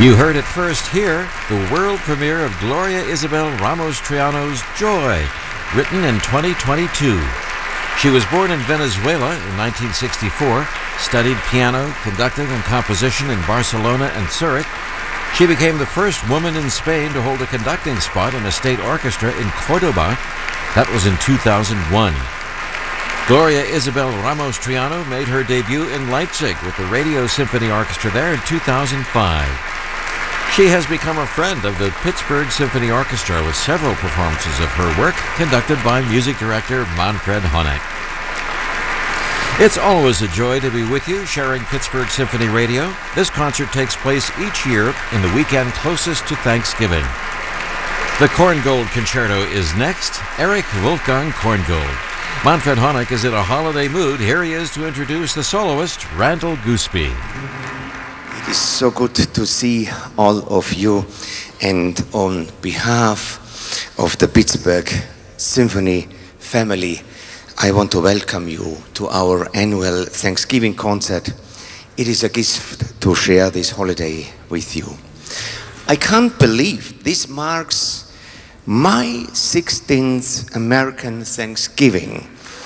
You heard it first here, the world premiere of Gloria Isabel Ramos-Triano's Joy, written in 2022. She was born in Venezuela in 1964, studied piano, conducting, and composition in Barcelona and Zurich. She became the first woman in Spain to hold a conducting spot in a state orchestra in Cordoba. That was in 2001. Gloria Isabel Ramos-Triano made her debut in Leipzig with the Radio Symphony Orchestra there in 2005. She has become a friend of the Pittsburgh Symphony Orchestra with several performances of her work conducted by music director Manfred Honeck. It's always a joy to be with you, sharing Pittsburgh Symphony Radio. This concert takes place each year in the weekend closest to Thanksgiving. The Korngold Concerto is next, Erich Wolfgang Korngold. Manfred Honeck is in a holiday mood. Here he is to introduce the soloist, Randall Gooseby. It is so good to see all of you, and on behalf of the Pittsburgh Symphony family, I want to welcome you to our annual Thanksgiving concert. It is a gift to share this holiday with you. I can't believe this marks my 16th American Thanksgiving.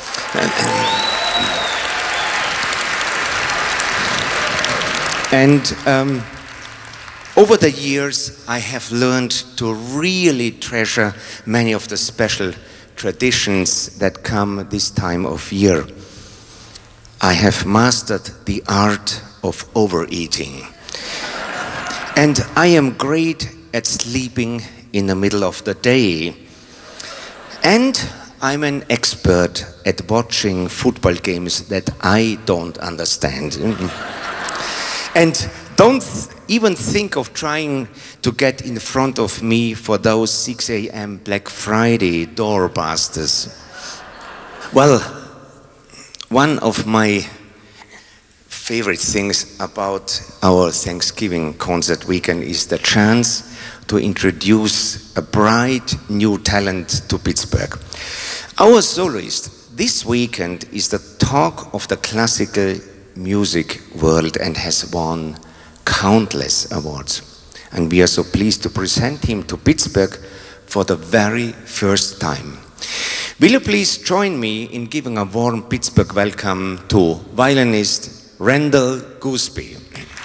And over the years, I have learned to really treasure many of the special traditions that come this time of year. I have mastered the art of overeating. And I am great at sleeping in the middle of the day. And I'm an expert at watching football games that I don't understand. And don't even think of trying to get in front of me for those 6 a.m. Black Friday doorbusters. Well, one of my favorite things about our Thanksgiving concert weekend is the chance to introduce a bright new talent to Pittsburgh. Our soloist this weekend is the talk of the classical music world and has won countless awards. And we are so pleased to present him to Pittsburgh for the very first time. Will you please join me in giving a warm Pittsburgh welcome to violinist Randall Gooseby.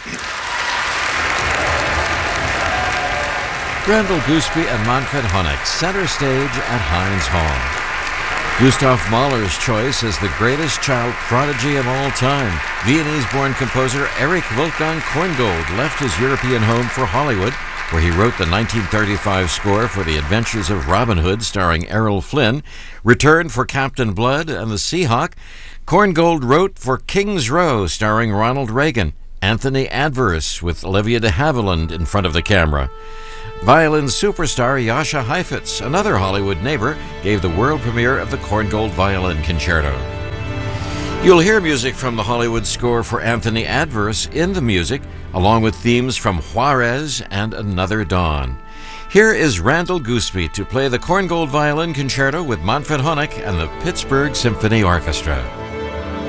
Randall Gooseby and Manfred Honeck, center stage at Heinz Hall. Gustav Mahler's choice as the greatest child prodigy of all time. Viennese-born composer Erich Wolfgang Korngold left his European home for Hollywood, where he wrote the 1935 score for The Adventures of Robin Hood, starring Errol Flynn, returned for Captain Blood and the Seahawk. Korngold wrote for King's Row, starring Ronald Reagan, Anthony Adverse with Olivia de Havilland in front of the camera. Violin superstar Jascha Heifetz, another Hollywood neighbor, gave the world premiere of the Korngold Violin Concerto. You'll hear music from the Hollywood score for Anthony Adverse in the music, along with themes from Juarez and Another Dawn. Here is Randall Gooseby to play the Korngold Violin Concerto with Manfred Honeck and the Pittsburgh Symphony Orchestra.